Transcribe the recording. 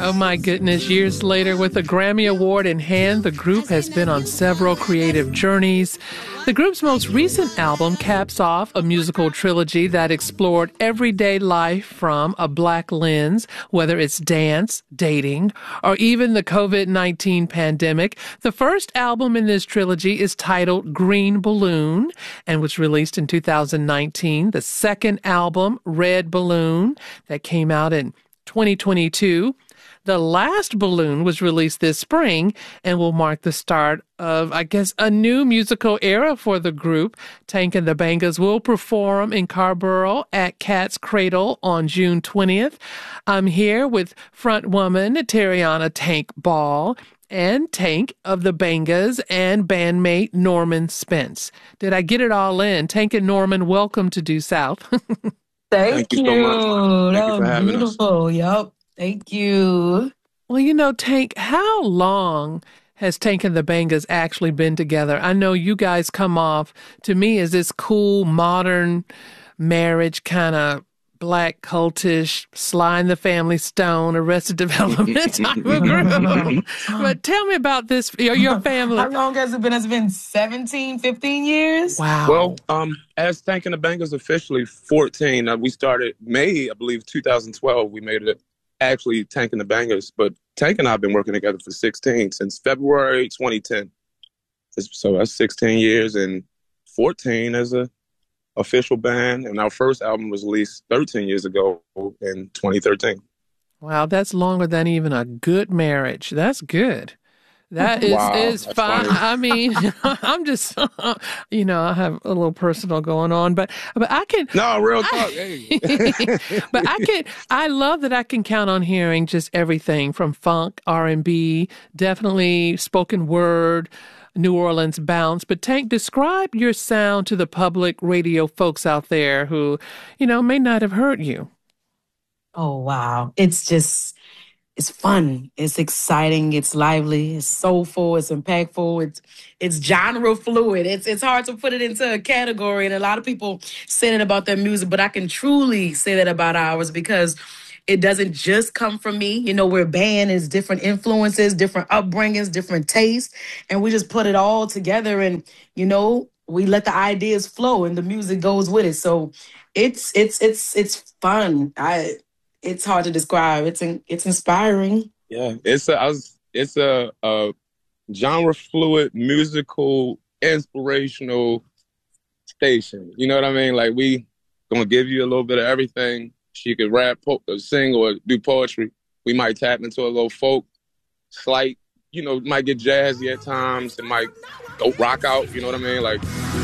Oh my goodness, years later, with a Grammy Award in hand, the group has been on several creative journeys. The group's most recent album caps off a musical trilogy that explored everyday life from a Black lens, whether it's dance, dating, or even the COVID-19 pandemic. The first album in this trilogy is titled Green Balloon and was released in 2019. The second album, Red Balloon, that came out in 2022. The last balloon was released this spring and will mark the start of, I guess, a new musical era for the group. Tank and the Bangas will perform in Carrboro at Cat's Cradle on June 20th. I'm here with frontwoman Terriana Tank Ball and Tank of the Bangas and bandmate Norman Spence. Did I get it all in? Tank and Norman, welcome to Due South. Thank you so much. Thank you for having beautiful. us. Yup. Thank you. Well, Tank, how long has Tank and the Bangas actually been together? I know you guys come off, to me, as this cool, modern marriage, kind of black, cultish, Sly and the Family Stone, Arrested Development type of group. But tell me about this, your family. How long has it been? It's been 17, 15 years? Wow. Well, as Tank and the Bangas officially 14, we started May, I believe, 2012. We made it actually Tank and the Bangas, but Tank and I have been working together for 16 since February 2010. So that's 16 years and 14 as a official band, and our first album was released 13 years ago in 2013. Wow, that's longer than even a good marriage. That's good. That is fine. I mean, I'm just, I have a little personal going on, but I can. No, real talk. Hey. But I love that I can count on hearing just everything from funk, R&B, definitely spoken word, New Orleans bounce. But Tank, describe your sound to the public radio folks out there who, may not have heard you. Oh, wow. It's fun. It's exciting. It's lively. It's soulful. It's impactful. It's genre fluid. It's hard to put it into a category. And a lot of people say that about their music, but I can truly say that about ours because it doesn't just come from me. We're a band. It's different influences, different upbringings, different tastes. And we just put it all together and, we let the ideas flow and the music goes with it. So it's fun. It's hard to describe. It's inspiring. Yeah, it's a genre fluid, musical, inspirational station. You know what I mean? Like, we gonna give you a little bit of everything. She could rap, sing, or do poetry. We might tap into a little folk, slight. Might get jazzy at times. It might go rock out. You know what I mean? Like,